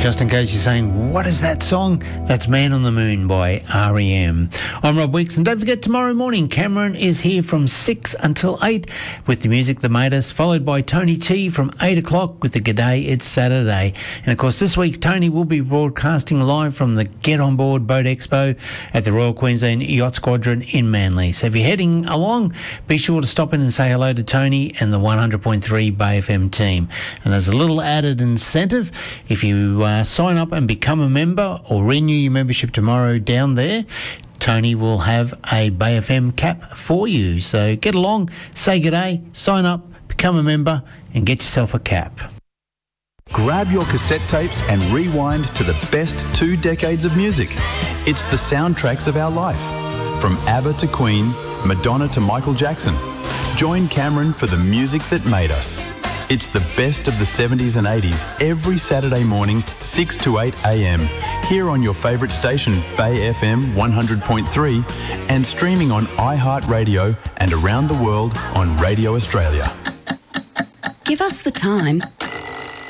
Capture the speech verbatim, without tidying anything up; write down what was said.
Just in case you're saying, what is that song? That's Man on the Moon by R E M. I'm Rob Weeks, and don't forget, tomorrow morning, Cameron is here from six until eight with the music that made us, followed by Tony T from eight o'clock with the G'day, It's Saturday. And of course, this week, Tony will be broadcasting live from the Get On Board Boat Expo at the Royal Queensland Yacht Squadron in Manly. So if you're heading along, be sure to stop in and say hello to Tony and the one hundred point three Bay F M team. And there's a little added incentive if you uh, sign up and become a member or renew your membership tomorrow down there. Tony will have a Bay F M cap for you. So get along, say g'day, sign up, become a member and get yourself a cap. Grab your cassette tapes and rewind to the best two decades of music. It's the soundtracks of our life. From ABBA to Queen, Madonna to Michael Jackson. Join Cameron for the music that made us. It's the best of the seventies and eighties every Saturday morning, six to eight a m, here on your favourite station, Bay F M one hundred point three, and streaming on iHeartRadio and around the world on Radio Australia. Give us the time